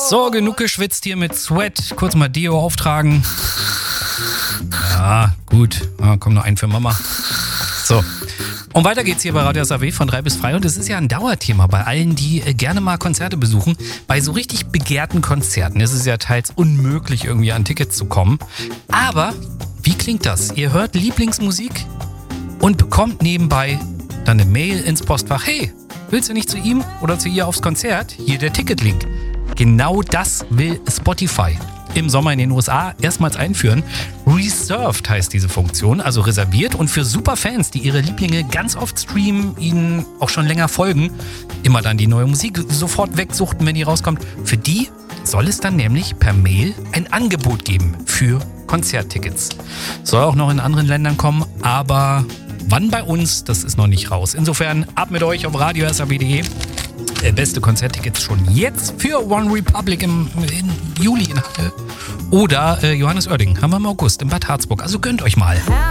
So, genug geschwitzt hier mit Sweat. Kurz mal Deo auftragen. Ja, gut. Komm, noch ein für Mama. So. Und weiter geht's hier bei Radio SAW von 3 bis frei. Und es ist ja ein Dauerthema bei allen, die gerne mal Konzerte besuchen. Bei so richtig begehrten Konzerten ist es ja teils unmöglich, irgendwie an Tickets zu kommen. Aber wie klingt das? Ihr hört Lieblingsmusik und bekommt nebenbei dann eine Mail ins Postfach. Hey, willst du nicht zu ihm oder zu ihr aufs Konzert? Hier der Ticketlink. Genau das will Spotify im Sommer in den USA erstmals einführen. Reserved heißt diese Funktion, also reserviert, und für Superfans, die ihre Lieblinge ganz oft streamen, ihnen auch schon länger folgen, immer dann die neue Musik sofort wegsuchten, wenn die rauskommt, für die soll es dann nämlich per Mail ein Angebot geben für Konzerttickets. Soll auch noch in anderen Ländern kommen, aber wann bei uns, das ist noch nicht raus. Insofern ab mit euch auf radio.srb.de. Beste Konzerttickets schon jetzt für One Republic im Juli in Halle. Oder Johannes Oerding haben wir im August in Bad Harzburg. Also gönnt euch mal.